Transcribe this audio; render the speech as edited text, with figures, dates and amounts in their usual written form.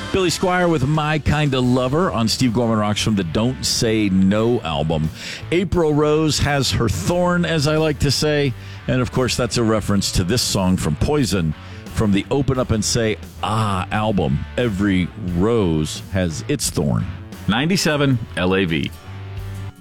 Billy Squire with My Kinda Lover on Steve Gorman Rocks from the Don't Say No album. April Rose has her thorn, as I like to say. And, of course, that's a reference to this song from Poison from the Open Up and Say Ah album. Every rose has its thorn. 97 LAV.